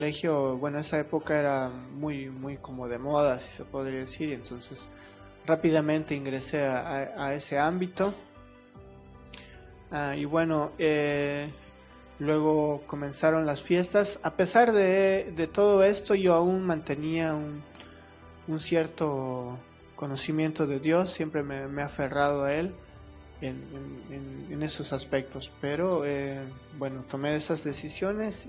colegio, bueno, esa época era muy como de moda, si se podría decir, y entonces rápidamente ingresé a ese ámbito. Y bueno, luego comenzaron las fiestas. A pesar de todo esto, yo aún mantenía un cierto conocimiento de Dios, siempre me he aferrado a Él en esos aspectos, pero bueno, tomé esas decisiones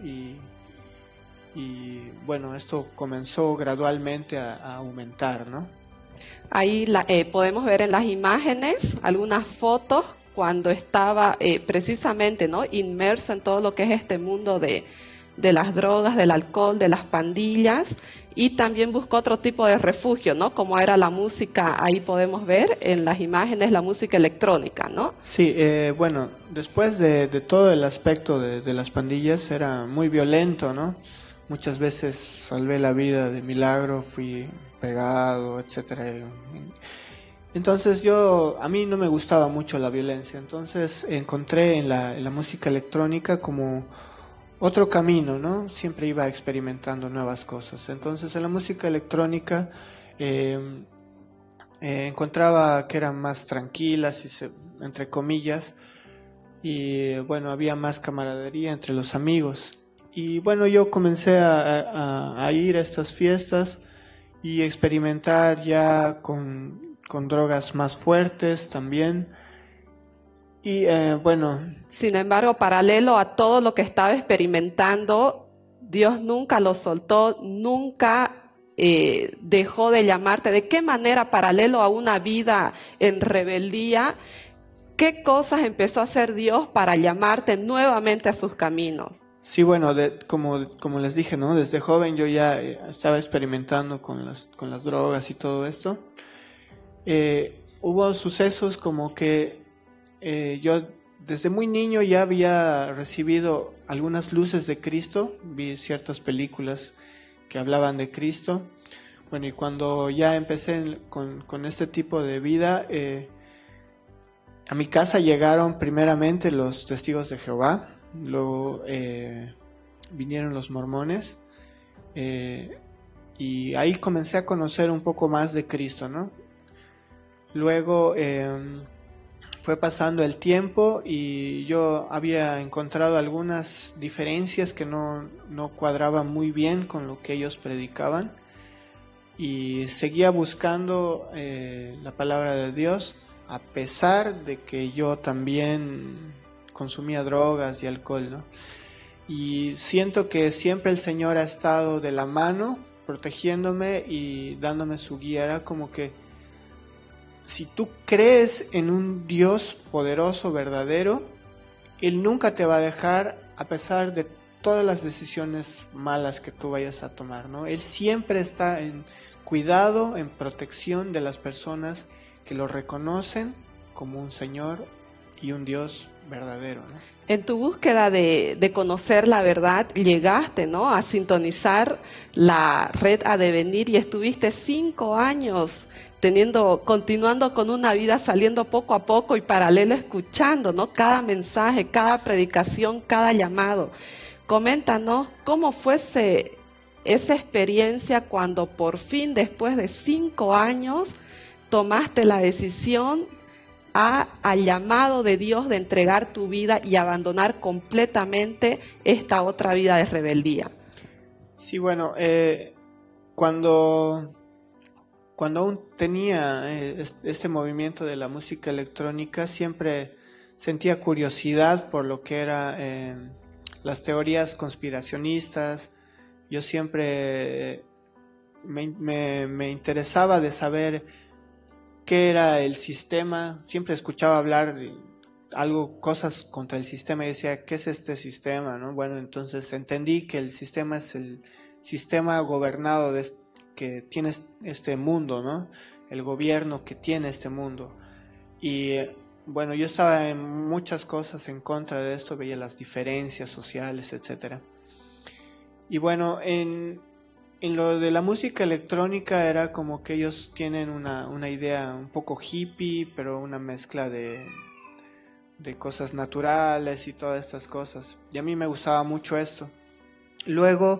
y bueno, esto comenzó gradualmente a aumentar, ¿no? Ahí podemos ver en las imágenes algunas fotos cuando estaba precisamente, ¿no?, inmerso en todo lo que es este mundo de las drogas, del alcohol, de las pandillas, y también buscó otro tipo de refugio, ¿no?, como era la música. Ahí podemos ver en las imágenes la música electrónica, ¿no? Sí, bueno, después de todo el aspecto de las pandillas era muy violento, ¿no? Muchas veces salvé la vida de milagro, fui pegado, etcétera. Entonces a mí no me gustaba mucho la violencia, entonces encontré en la música electrónica como otro camino, ¿no? Siempre iba experimentando nuevas cosas. Entonces en la música electrónica eh, encontraba que eran más tranquilas, entre comillas, y bueno, había más camaradería entre los amigos. Y bueno, yo comencé a ir a estas fiestas y experimentar ya con drogas más fuertes también. Y bueno, Sin embargo, paralelo a todo lo que estaba experimentando, Dios nunca lo soltó, nunca dejó de llamarte. ¿De qué manera, paralelo a una vida en rebeldía, qué cosas empezó a hacer Dios para llamarte nuevamente a sus caminos? sí, bueno, como les dije, ¿no? Desde joven yo ya estaba experimentando con las drogas y todo esto. Hubo sucesos como que yo desde muy niño ya había recibido algunas luces de Cristo, vi ciertas películas que hablaban de Cristo. Bueno, y cuando ya empecé con este tipo de vida, a mi casa llegaron primeramente los testigos de Jehová, luego vinieron los mormones, eh, y ahí comencé a conocer un poco más de Cristo, ¿no? Luego fue pasando el tiempo y yo había encontrado algunas diferencias que no cuadraban muy bien con lo que ellos predicaban y seguía buscando la palabra de Dios a pesar de que yo también consumía drogas y alcohol, ¿no? Y siento que siempre el Señor ha estado de la mano, protegiéndome y dándome su guía. Era como que si tú crees en un Dios poderoso, verdadero, Él nunca te va a dejar a pesar de todas las decisiones malas que tú vayas a tomar, ¿no? Él siempre está en cuidado, en protección de las personas que lo reconocen como un Señor y un Dios verdadero, ¿no? En tu búsqueda de conocer la verdad, llegaste, ¿no?, a sintonizar la red A Devenir y estuviste 5 años continuando con una vida, saliendo poco a poco y paralelo escuchando, ¿no?, cada mensaje, cada predicación, cada llamado. Coméntanos cómo fuese esa experiencia cuando por fin, después de 5 años, tomaste la decisión al llamado de Dios de entregar tu vida y abandonar completamente esta otra vida de rebeldía. Sí, bueno, cuando, cuando aún tenía este movimiento de la música electrónica, siempre sentía curiosidad por lo que era las teorías conspiracionistas. Yo siempre me interesaba de saber qué era el sistema. Siempre escuchaba hablar de cosas contra el sistema y decía, ¿qué es este sistema? ¿No? Bueno, entonces entendí que el sistema es el sistema gobernado que tiene este mundo, ¿no? El gobierno que tiene este mundo. Y bueno, yo estaba en muchas cosas en contra de esto, veía las diferencias sociales, etcétera. Y bueno, en lo de la música electrónica era como que ellos tienen una idea un poco hippie, pero una mezcla de cosas naturales y todas estas cosas. Y a mí me gustaba mucho esto. Luego